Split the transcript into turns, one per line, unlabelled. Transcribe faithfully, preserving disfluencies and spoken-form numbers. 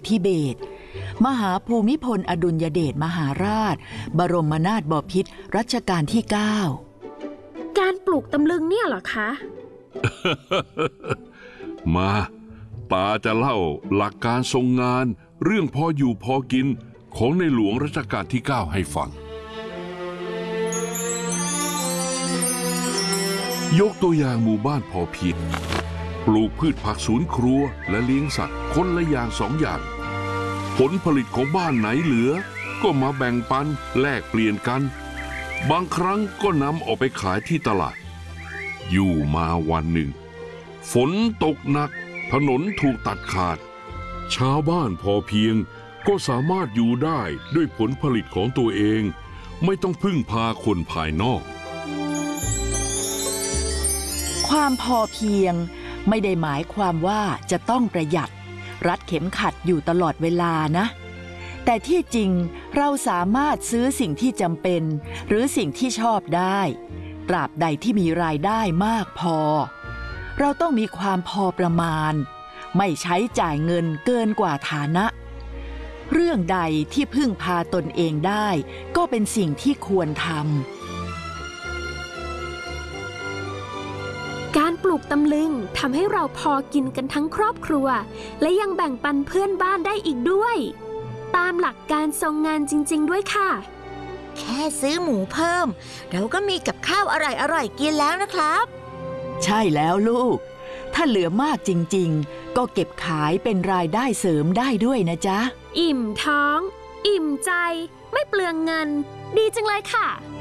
ทิเบตมหาภูมิพลอดุลยเดชมหาราชบรมนาถบพิตรรัชกาลที่เก้า
การปลูกตำลึงเนี่ยเหรอคะ
มาตาจะเล่าหลักการทรงงานเรื่องพออยู่พอกินของในหลวงรัชกาลที่เก้าให้ฟังยกตัวอย่างหมู่บ้านพอเพียงปลูกพืชผักสวนครัวและเลี้ยงสัตว์คนละอย่างสองอย่างผลผลิตของบ้านไหนเหลือก็มาแบ่งปันแลกเปลี่ยนกันบางครั้งก็นำออกไปขายที่ตลาดอยู่มาวันหนึ่งฝนตกหนักถนนถูกตัดขาดชาวบ้านพอเพียงก็สามารถอยู่ได้ด้วยผลผลิตของตัวเองไม่ต้องพึ่งพาคนภายนอก
ความพอเพียงไม่ได้หมายความว่าจะต้องประหยัดรัดเข็มขัดอยู่ตลอดเวลานะแต่ที่จริงเราสามารถซื้อสิ่งที่จำเป็นหรือสิ่งที่ชอบได้ตราบใดที่มีรายได้มากพอเราต้องมีความพอประมาณไม่ใช้จ่ายเงินเกินกว่าฐานะเรื่องใดที่พึ่งพาตนเองได้ก็เป็นสิ่งที่ควรท
ำการปลูกตำลึงทำให้เราพอกินกันทั้งครอบครัวและยังแบ่งปันเพื่อนบ้านได้อีกด้วยตามหลักการทรงงานจริงๆด้วยค่ะ
แค่ซื้อหมูเพิ่มเราก็มีกับข้าวอร่อยๆกินแล้วนะครับ
ใช่แล้วลูกถ้าเหลือมากจริงๆก็เก็บขายเป็นรายได้เสริมได้ด้วยนะจ๊ะ
อิ่มท้องอิ่มใจไม่เปลืองเงินดีจังเลยค่ะ